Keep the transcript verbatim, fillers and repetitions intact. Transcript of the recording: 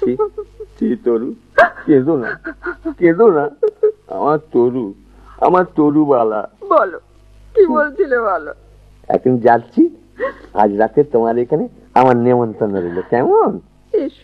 তরু, কেঁদো না, কেঁদো না, আমার তরু, আমার তরু বালা। বলো, কি বলছিলে বলো। এখন যাচ্ছি, আজ রাতে তোমার এখানে আমার নেমন্তন্ন রইল, কেমন?